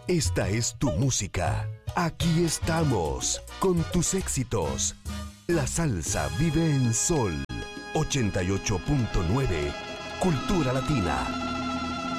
Esta es tu música. Aquí estamos, con tus éxitos. La salsa vive en Sol 88.9, Cultura Latina.